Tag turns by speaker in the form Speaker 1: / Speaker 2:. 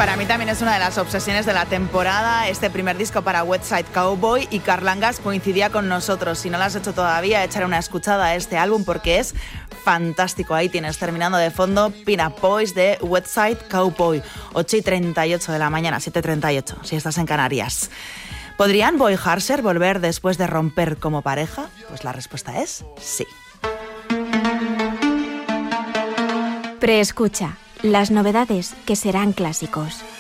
Speaker 1: Para mí también es una de las obsesiones de la temporada, este primer disco para West Side Cowboy, y Carlangas coincidía con nosotros. Si no lo has hecho todavía, echar una escuchada a este álbum porque es fantástico. Ahí tienes, terminando de fondo, Pin Up Boys de West Side Cowboy. 8:38 de la mañana, 7:38, si estás en Canarias. ¿Podrían Boy Harsher volver después de romper como pareja? Pues la respuesta es sí.
Speaker 2: Preescucha, las novedades que serán clásicos.